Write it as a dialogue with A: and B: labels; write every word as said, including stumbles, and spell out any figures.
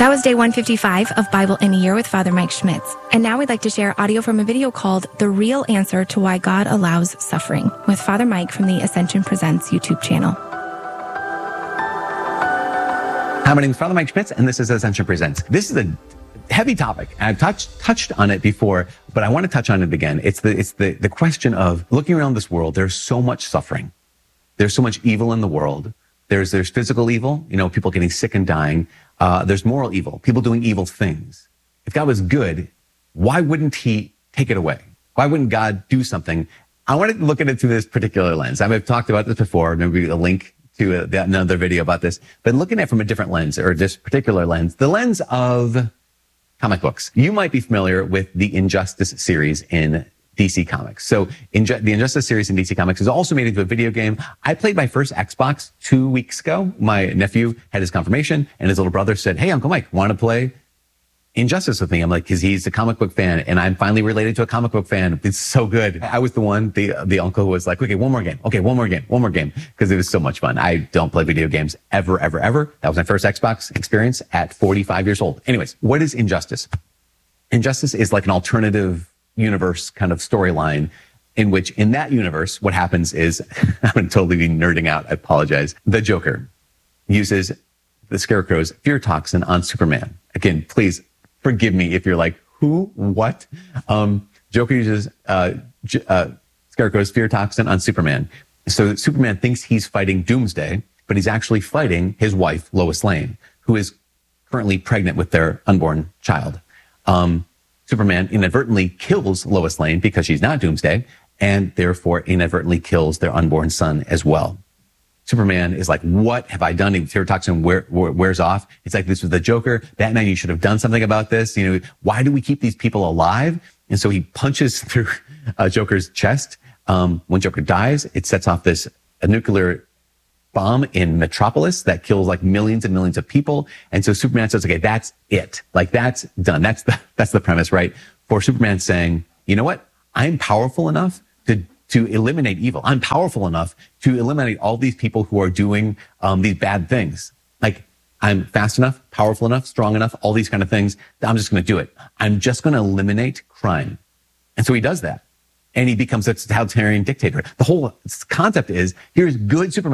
A: That was day one fifty-five of Bible in a Year with Father Mike Schmitz. And now we'd like to share audio from a video called The Real Answer to Why God Allows Suffering with Father Mike from the Ascension Presents YouTube channel.
B: Hi, my name is Father Mike Schmitz, and this is Ascension Presents. This is a heavy topic. I've touched touched on it before, but I want to touch on it again. It's the it's the the question of looking around this world. There's so much suffering. There's so much evil in the world. There's there's physical evil, you know, people getting sick and dying. Uh, there's moral evil, people doing evil things. If God was good, why wouldn't he take it away? Why wouldn't God do something? I wanted to look at it through this particular lens. I've talked about this before, maybe a link to a, another video about this, but looking at it from a different lens, or this particular lens, the lens of comic books. You might be familiar with the Injustice series in D C Comics. So Inju- the Injustice series in D C Comics is also made into a video game. I played my first Xbox two weeks ago. My nephew had his confirmation, and his little brother said, "Hey, Uncle Mike, want to play Injustice with me?" I'm like, because he's a comic book fan, and I'm finally related to a comic book fan. It's so good. I was the one, the the uncle who was like, okay, one more game. Okay, one more game, one more game, because it was so much fun. I don't play video games ever, ever, ever. That was my first Xbox experience at forty-five years old. Anyways, what is Injustice? Injustice is like an alternative universe kind of storyline in which, in that universe, what happens is, I'm going to totally be nerding out. I apologize. The Joker uses the Scarecrow's fear toxin on Superman. Again, please forgive me if you're like, who, what? Um, Joker uses uh, J- uh, Scarecrow's fear toxin on Superman. So Superman thinks he's fighting Doomsday, but he's actually fighting his wife, Lois Lane, who is currently pregnant with their unborn child. Um, Superman inadvertently kills Lois Lane because she's not Doomsday, and therefore inadvertently kills their unborn son as well. Superman is like, what have I done? The fear toxin wear, wear, wears off. It's like, this was the Joker. Batman, you should have done something about this. You know, why do we keep these people alive? And so he punches through uh, Joker's chest. Um, when Joker dies, it sets off this a nuclear bomb in Metropolis that kills like millions and millions of people. And so Superman says, okay, that's it. Like, that's done. That's the, that's the premise, right? For Superman saying, you know what? I'm powerful enough to, to eliminate evil. I'm powerful enough to eliminate all these people who are doing, um, these bad things. Like, I'm fast enough, powerful enough, strong enough, all these kind of things. I'm just going to do it. I'm just going to eliminate crime. And so he does that. And he becomes a totalitarian dictator. The whole concept is, here's good Superman.